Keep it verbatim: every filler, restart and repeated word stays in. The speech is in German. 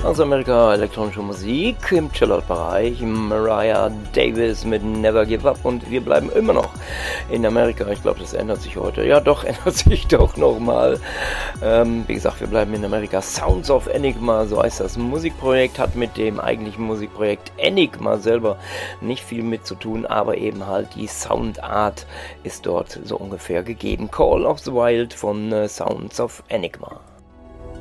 Aus Amerika elektronische Musik im Chillout-Bereich, Mariah Davis mit Never Give Up, und wir bleiben immer noch in Amerika. Ich glaube, das ändert sich heute. Ja, doch, ändert sich doch nochmal. Ähm, wie gesagt, wir bleiben in Amerika. Sounds of Enigma, so heißt das Musikprojekt, hat mit dem eigentlichen Musikprojekt Enigma selber nicht viel mit zu tun, aber eben halt die Soundart ist dort so ungefähr gegeben. Call of the Wild von äh, Sounds of Enigma.